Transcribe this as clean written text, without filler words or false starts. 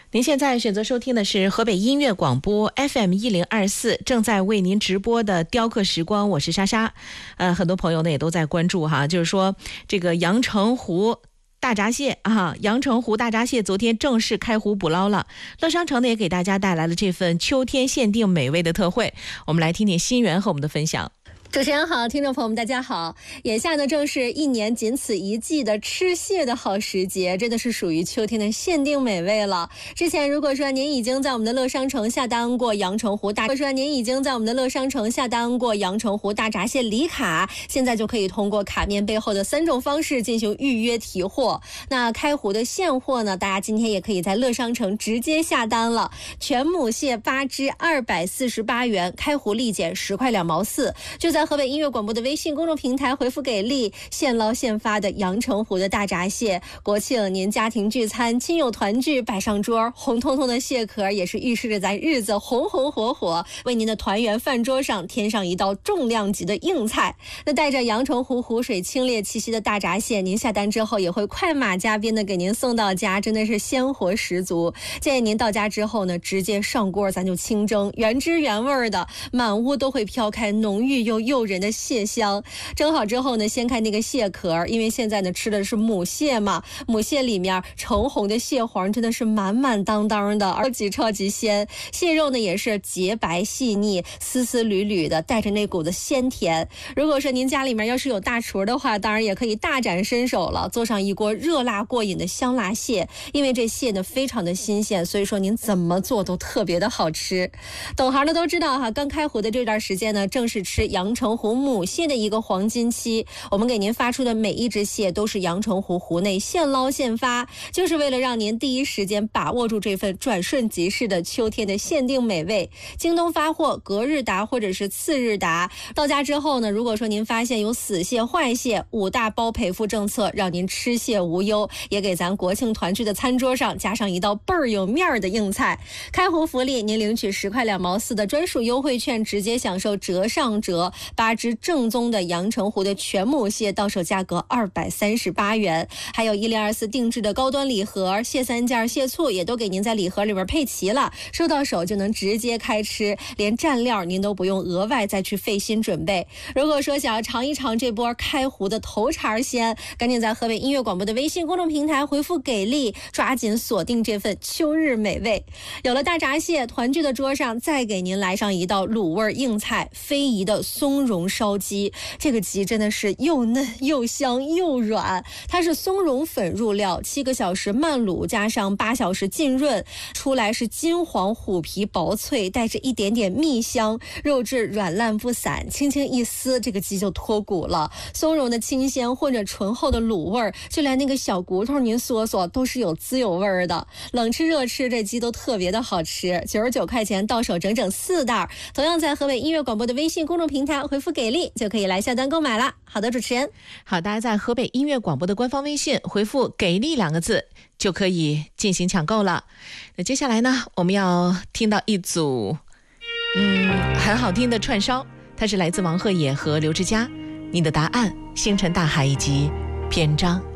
您现在选择收听的是河北音乐广播 FM1024，正在为您直播的雕刻时光，我是莎莎。很多朋友呢也都在关注哈，就是说这个阳澄湖大闸蟹啊，阳澄湖大闸蟹昨天正式开湖捕捞了。乐商城呢也给大家带来了这份秋天限定美味的特惠，我们来听听新源和我们的分享。 主持人好，听众朋友们大家好。眼下呢正是一年仅此一季的吃蟹的好时节，真的是属于秋天的限定美味了。之前如果说您已经在我们的乐商城下单过阳澄湖大闸蟹礼卡，现在就可以通过卡面背后的3种方式进行预约提货。那开湖的现货呢，大家今天也可以在乐商城直接下单了。全母蟹8只248元，开湖立减10块2毛4，就在河北音乐广播的微信公众平台回复给力，现捞现发的阳澄湖的大闸蟹，国庆您家庭聚餐亲友团聚摆上桌，红彤彤的蟹壳也是预示着咱日子红红火火，为您的团圆饭桌上添上一道重量级的硬菜。那带着阳澄湖湖水清冽气息的大闸蟹，您下单之后也会快马加鞭的给您送到家，真的是鲜活十足。建议您到家之后呢，直接上锅咱就清蒸，原汁原味的，满屋都会飘开浓郁又诱人的蟹香。蒸好之后呢，掀开那个蟹壳，因为现在呢吃的是母蟹嘛，母蟹里面橙红的蟹黄真的是满满当当的，超级鲜。蟹肉呢也是洁白细腻，丝丝缕缕的，带着那股子鲜甜。如果说您家里面要是有大厨的话，当然也可以大展身手了，做上一锅热辣过瘾的香辣蟹。因为这蟹呢非常的新鲜，所以说您怎么做都特别的好吃。懂行的都知道哈，刚开湖的这段时间呢，正是吃阳澄湖母蟹的一个黄金期。我们给您发出的每一只蟹都是阳澄湖湖内现捞现发，就是为了让您第一时间把握住这份转瞬即逝的秋天的限定美味。京东发货隔日达或者是次日达，到家之后呢，如果说您发现有死蟹坏蟹，5大包赔付政策，让您吃蟹无忧，也给咱国庆团聚的餐桌上加上一道倍儿有面儿的硬菜。开湖福利，您领取10块2毛4的专属优惠券，直接享受折上折，8只正宗的阳澄湖的全母蟹到手价格238元，还有1024定制的高端礼盒，蟹3件蟹醋也都给您在礼盒里边配齐了，收到手就能直接开吃，连蘸料您都不用额外再去费心准备。如果说想要尝一尝这波开湖的头茬鲜，赶紧在河北音乐广播的微信公众平台回复给力，抓紧锁定这份秋日美味。有了大闸蟹，团聚的桌上再给您来上一道卤味硬菜，非遗的松茸烧鸡。这个鸡真的是又嫩又香又软，它是松茸粉入料，7个小时慢卤加上8小时浸润，出来是金黄虎皮薄脆，带着一点点蜜香，肉质软烂不散，轻轻一撕这个鸡就脱骨了。松茸的清鲜混着醇厚的卤味，就连那个小骨头您嗦嗦都是有滋有味的。冷吃热吃这鸡都特别的好吃，99块钱到手整整4袋。同样在河北音乐广播的微信公众平台回复给力就可以来下单购买了。好的，主持人。 好，大家在河北音乐广播的官方微信回复给力2个字就可以进行抢购了。那接下来呢，我们要听到一组很好听的串烧，它是来自王鹤野和刘志佳。你的答案，星辰大海以及篇章。